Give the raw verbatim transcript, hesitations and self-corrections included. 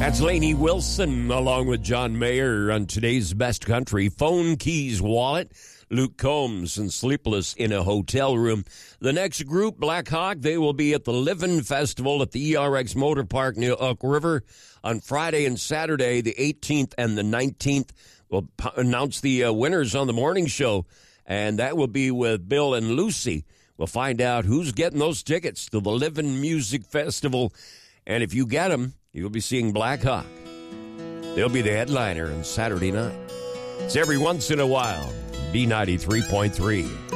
That's Lainey Wilson along with John Mayer on today's Best Country. Phone Keys Wallet, Luke Combs and Sleepless in a Hotel Room. The next group, Black Hawk, they will be at the Livin' Festival at the E R X Motor Park near Elk River on Friday and Saturday, the eighteenth and the nineteenth. We'll p- announce the uh, winners on the morning show, and that will be with Bill and Lucy. We'll find out who's getting those tickets to the Livin' Music Festival, and if you get them, you'll be seeing Black Hawk. They'll be the headliner on Saturday night. It's every once in a while. B ninety-three point three.